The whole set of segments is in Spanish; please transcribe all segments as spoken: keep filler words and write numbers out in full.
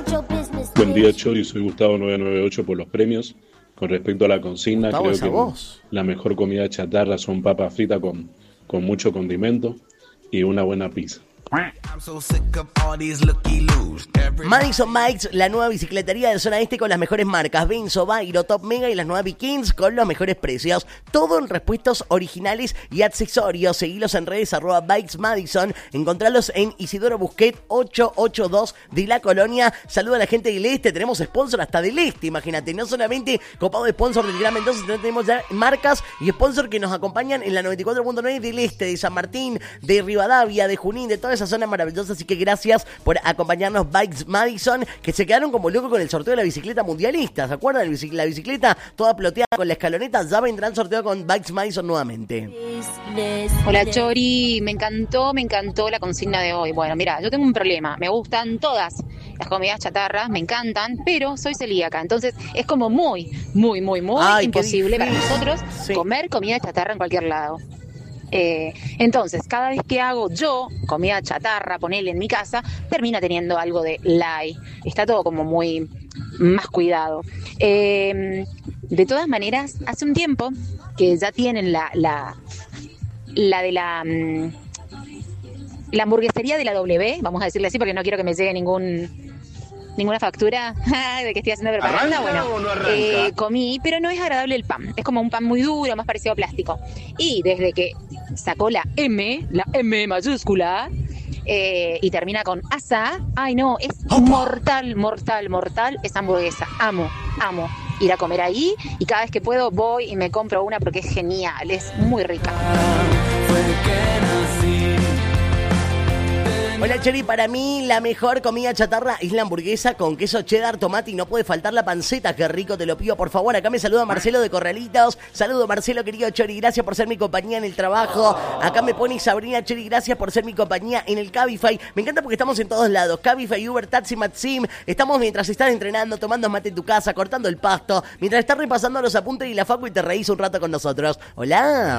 Buen día, Chori, soy Gustavo nueve nueve ocho por los premios. Con respecto a la consigna, Gustavo, creo que voz. la mejor comida chatarra son papas fritas con, con mucho condimento y una buena pizza. Madison Bikes, la nueva bicicletería de zona este con las mejores marcas Benzo, Bairo, Top Mega y las nuevas Vikings con los mejores precios. Todo en repuestos originales y accesorios. Seguilos en redes arroba Bikes Madison. Encontralos en Isidoro Busquet ochocientos ochenta y dos de la Colonia. Saluda a la gente del Este. Tenemos sponsor hasta del Este, imagínate. No solamente copado de sponsor del Gran Mendoza, sino tenemos ya marcas y sponsor que nos acompañan en la noventa y cuatro punto nueve del Este, de San Martín, de Rivadavia, de Junín, de toda esa zona maravillosa. Así que gracias por acompañarnos, Bikes Madison, que se quedaron como locos con el sorteo de la bicicleta mundialista. ¿Se acuerdan? La bicicleta toda ploteada con la escaloneta. Ya vendrán sorteo con Bikes Madison nuevamente. Hola, Chori, me encantó, me encantó la consigna de hoy. Bueno, mira, yo tengo un problema. Me gustan todas las comidas chatarras, me encantan, pero soy celíaca. Entonces es como muy, muy, muy, muy Ay, imposible para nosotros sí. comer comida chatarra en cualquier lado. Eh, entonces, cada vez que hago yo comida chatarra, ponele en mi casa, termina teniendo algo de light. Está todo como muy más cuidado. Eh, de todas maneras, hace un tiempo que ya tienen la la, la de la um, la hamburguesería de la W, vamos a decirle así porque no quiero que me llegue ningún ninguna factura de que estoy haciendo propaganda. Bueno, no eh, comí, pero no es agradable el pan. Es como un pan muy duro, más parecido a plástico. Y desde que sacó la M, la M mayúscula, eh, y termina con asa, ay no, es mortal, mortal, mortal esa hamburguesa. Amo, amo ir a comer ahí y cada vez que puedo voy y me compro una porque es genial, es muy rica. Hola, Chori, para mí la mejor comida chatarra es la hamburguesa con queso cheddar, tomate y no puede faltar la panceta. Qué rico, te lo pido, por favor. Acá me saluda Marcelo de Corralitos. Saludo, Marcelo, querido Chori, gracias por ser mi compañía en el trabajo. Acá me pone Sabrina, Chori, gracias por ser mi compañía en el Cabify. Me encanta porque estamos en todos lados. Cabify, Uber, Taxi, Maxim. Estamos mientras estás entrenando, tomando mate en tu casa, cortando el pasto, mientras estás repasando los apuntes y la facu y te reís un rato con nosotros. Hola.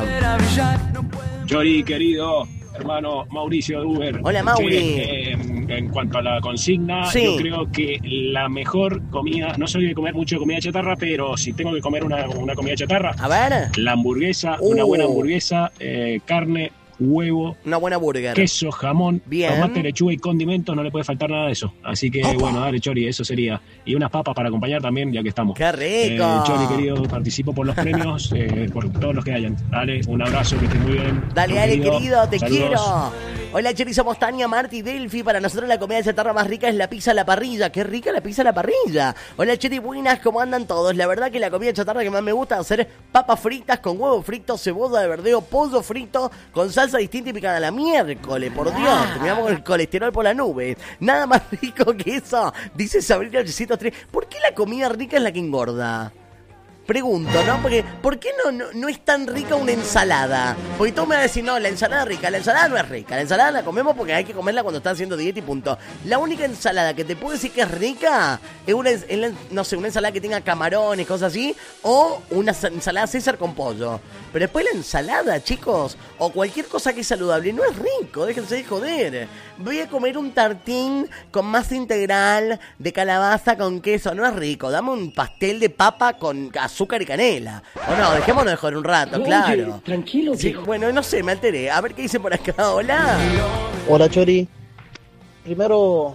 Chori, querido hermano Mauricio de Uber. Hola, Mauri. Che, eh, en cuanto a la consigna, sí. yo creo que la mejor comida, no soy de comer mucho comida chatarra, pero si tengo que comer una, una comida chatarra, a ver, la hamburguesa, uh. una buena hamburguesa, eh, carne, huevo, una buena burger, queso, jamón, bien, tomate, lechuga y condimentos, no le puede faltar nada de eso. Así que, Opa. bueno, dale, Chori, eso sería. Y unas papas para acompañar también, ya que estamos. ¡Qué rico! Eh, Chori, querido, participo por los premios, eh, por todos los que hayan. Dale, un abrazo, que estés muy bien. Dale, dale, querido, querido te Saludos. quiero. Hola, Chori, somos Tania, Marti, Delphi. Para nosotros la comida chatarra más rica es la pizza a la parrilla. ¡Qué rica la pizza a la parrilla! Hola, Chori, buenas, ¿cómo andan todos? La verdad que la comida chatarra que más me gusta es hacer papas fritas con huevo frito, cebolla de verdeo, pollo frito, con salsa distinta y picada a la miércoles. Por Dios, ah. terminamos con el colesterol por la nube. Nada más rico que eso, dice Sabrina ochocientos tres. ¿Por qué la comida rica es la que engorda? Pregunto, ¿no? Porque, ¿por qué no, no, no es tan rica una ensalada? Porque tú me vas a decir, no, la ensalada es rica. La ensalada no es rica. La ensalada la comemos porque hay que comerla cuando estás haciendo dieta y punto. La única ensalada que te puedo decir que es rica es una, es la, no sé, una ensalada que tenga camarones, cosas así, o una ensalada César con pollo. Pero después la ensalada, chicos, o cualquier cosa que es saludable, no es rico. Déjense de joder. Voy a comer un tartín con masa integral de calabaza con queso. No es rico. Dame un pastel de papa con azúcar y canela. O no, dejémonos de joder un rato, Oye, claro. Tranquilo, sí, bueno, no sé, me alteré. A ver qué dicen por acá. Hola. Hola, Chori. Primero,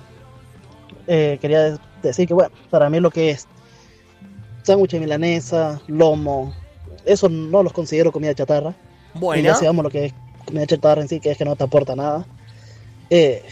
eh, quería decir que, bueno, para mí lo que es sándwich de milanesa, lomo, eso no los considero comida chatarra. Bueno. Y ya sabemos lo que es comida chatarra en sí, que es que no te aporta nada. Eh,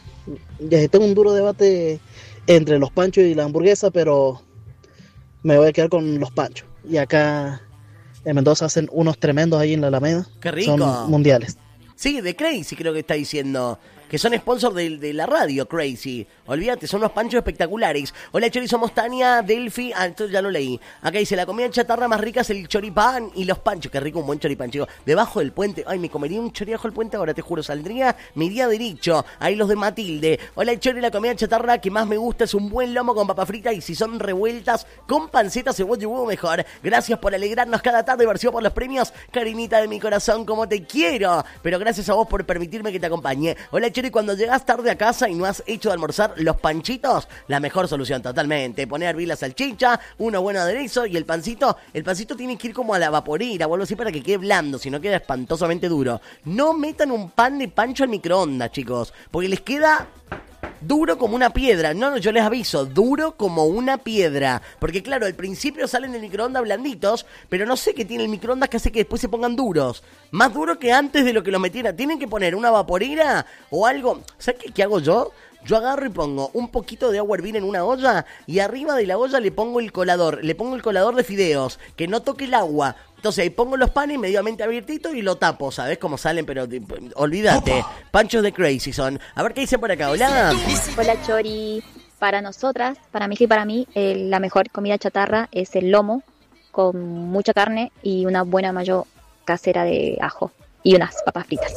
tengo un duro debate entre los panchos y la hamburguesa, pero me voy a quedar con los panchos. Y acá en Mendoza hacen unos tremendos ahí en la Alameda. ¡Qué rico! Son mundiales. Sí, de Crazy creo que está diciendo. Que son sponsor de, de la radio, Crazy. Olvídate, son unos panchos espectaculares. Hola, Chori, somos Tania, Delphi. Ah, esto ya lo leí. Acá dice, la comida chatarra más rica es el choripán y los panchos. Qué rico un buen choripán, chicos. Debajo del puente. Ay, me comería un chori bajo el puente ahora, te juro. Saldría, me iría derecho. Ahí los de Matilde. Hola, Chori, la comida chatarra que más me gusta es un buen lomo con papa frita. Y si son revueltas con panceta, cebolla y huevo, mejor. Gracias por alegrarnos cada tarde. Versión por los premios. Carinita de mi corazón, como te quiero. Pero gracias a vos por permitirme que te acompañe. Hola, Chori, Cheri, cuando llegás tarde a casa y no has hecho de almorzar, los panchitos, la mejor solución totalmente. Poner a hervir la salchicha, uno buen aderezo y el pancito, el pancito tiene que ir como a la vaporera o algo así para que quede blando, si no queda espantosamente duro. No metan un pan de pancho al microondas, chicos, porque les queda duro como una piedra. No, no, yo les aviso, duro como una piedra. Porque claro, al principio salen del microondas blanditos, pero no sé qué tiene el microondas que hace que después se pongan duros. Más duro que antes de lo que lo metiera. Tienen que poner una vaporera o algo. ¿Sabes qué, qué hago yo? Yo agarro y pongo un poquito de agua hervir en una olla y arriba de la olla le pongo el colador. Le pongo el colador de fideos, que no toque el agua. Entonces ahí pongo los panes mediamente abiertitos y lo tapo, ¿sabes cómo salen? Pero de, olvídate, panchos de crazy son. A ver qué dice por acá, hola. Hola Chori, para nosotras, para mí y para mí, eh, la mejor comida chatarra es el lomo con mucha carne y una buena mayo casera de ajo y unas papas fritas.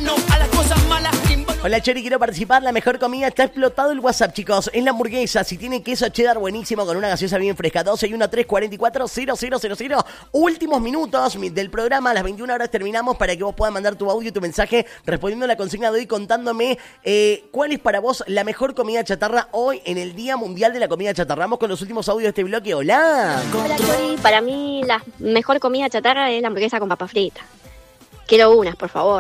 Hola Chori, quiero participar, la mejor comida, está explotado el WhatsApp, chicos, es la hamburguesa, si tiene queso cheddar buenísimo con una gaseosa bien fresca, doce y uno tres cuatro cuatro cero cero cero cero, últimos minutos del programa, a las veintiuna horas terminamos para que vos puedas mandar tu audio y tu mensaje respondiendo a la consigna de hoy, contándome eh, cuál es para vos la mejor comida chatarra hoy en el Día Mundial de la Comida Chatarra. Vamos con los últimos audios de este bloque, hola. Hola Chori, para mí la mejor comida chatarra es la hamburguesa con papas fritas. Quiero unas, por favor.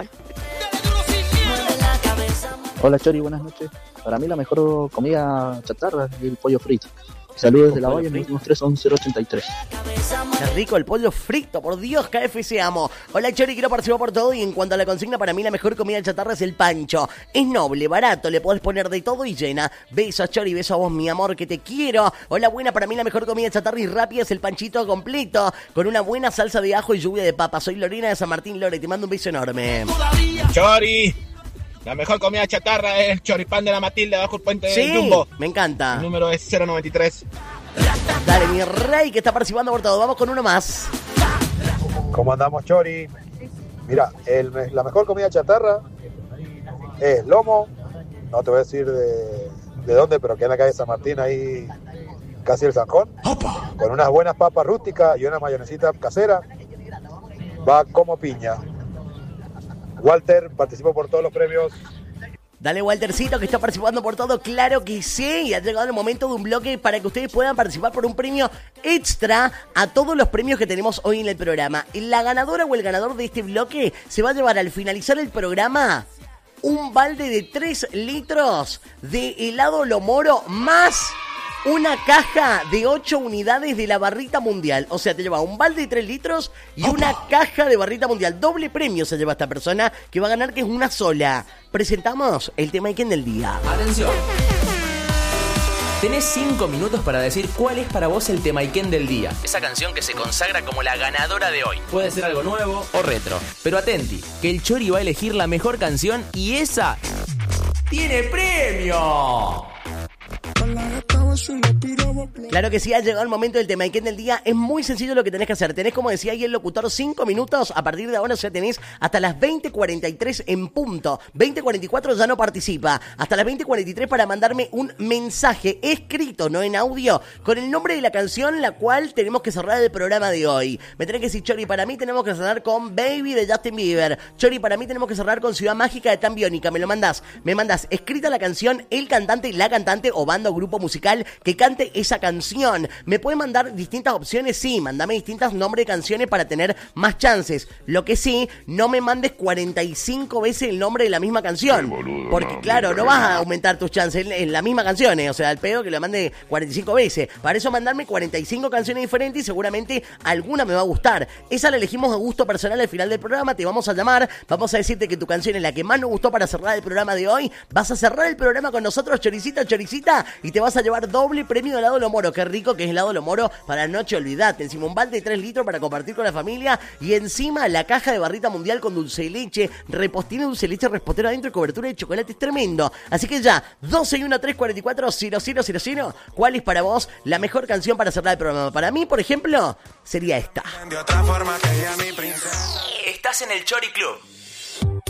Hola Chori, buenas noches. Para mí la mejor comida chatarra es el pollo frito. Saludos de la Valle, mis últimos tres son cero ochenta y tres. Qué rico el pollo frito, por Dios, K F C amo. Hola Chori, quiero participar por todo y en cuanto a la consigna, para mí la mejor comida chatarra es el pancho. Es noble, barato, le podés poner de todo y llena. Besos Chori, besos a vos mi amor, que te quiero. Hola buena, para mí la mejor comida chatarra y rápida es el panchito completo, con una buena salsa de ajo y lluvia de papa. Soy Lorena de San Martín, Lore, te mando un beso enorme. Chori, la mejor comida chatarra es el choripán de la Matilde bajo el puente sí, de Jumbo. Me encanta. El número es cero noventa y tres. Dale, mi rey, que está participando por todo. Vamos con uno más. ¿Cómo andamos, Chori? Mira, el, la mejor comida chatarra es lomo. No te voy a decir de, de dónde, pero que en la calle San Martín, ahí casi el Sanjón. Con unas buenas papas rústicas y una mayonesita casera. Va como piña. Walter, participo por todos los premios. Dale, Waltercito, que está participando por todo, claro que sí, y ha llegado el momento de un bloque para que ustedes puedan participar por un premio extra a todos los premios que tenemos hoy en el programa. La ganadora o el ganador de este bloque se va a llevar al finalizar el programa un balde de tres litros de helado Lomoro más una caja de ocho unidades de la barrita mundial. O sea, te lleva un balde de tres litros y ¡opa! Una caja de barrita mundial. Doble premio se lleva esta persona que va a ganar, que es una sola. Presentamos el tema Iken del día. Atención. Tenés cinco minutos para decir cuál es para vos el tema Iken del día. Esa canción que se consagra como la ganadora de hoy. Puede ser algo nuevo o retro. Pero atenti, que el Chori va a elegir la mejor canción y esa tiene premio. Claro que sí, ha llegado el momento del tema Iken del día. Es muy sencillo lo que tenés que hacer. Tenés, como decía ahí el locutor, cinco minutos. A partir de ahora, o sea, tenés hasta las veinte cuarenta y tres en punto. veinte cuarenta y cuatro ya no participa. Hasta las veinte cuarenta y tres para mandarme un mensaje escrito, no en audio, con el nombre de la canción la cual tenemos que cerrar el programa de hoy. Me tenés que decir, Chori, para mí tenemos que cerrar con Baby de Justin Bieber. Chori, para mí tenemos que cerrar con Ciudad Mágica de Tan Biónica. Me lo mandás. Me mandás escrita la canción, el cantante, la cantante o banda o grupo musical que cante esa canción. ¿Me puede mandar distintas opciones? Sí, mandame distintos nombres de canciones para tener más chances. Lo que sí, no me mandes cuarenta y cinco veces el nombre de la misma canción. Boludo, porque no, claro, no vas a aumentar tus chances en, en la misma canción, ¿eh? O sea, al pedo que lo mande cuarenta y cinco veces. Para eso mandarme cuarenta y cinco canciones diferentes y seguramente alguna me va a gustar. Esa la elegimos a gusto personal al final del programa. Te vamos a llamar, vamos a decirte que tu canción es la que más nos gustó para cerrar el programa de hoy. Vas a cerrar el programa con nosotros, Choricita, Choricita, y te vas a llevar doble premio de helado Lomoro. Qué rico que es helado Lomoro para la noche, olvidate. Encima un balde de tres litros para compartir con la familia y encima la caja de barrita mundial con dulce de leche, repostina de dulce de leche, repostero adentro y cobertura de chocolate. Es tremendo. Así que ya, doce y uno tres cuarenta y cuatro cero cero cero cero. ¿Cuál es para vos la mejor canción para cerrar el programa? Para mí, por ejemplo, sería esta. Estás en el Chori Club.